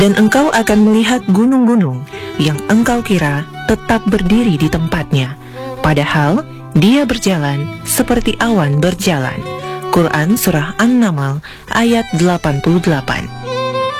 Dan engkau akan melihat gunung-gunung yang engkau kira tetap berdiri di tempatnya, padahal dia berjalan seperti awan berjalan. Quran Surah An-Naml ayat 88.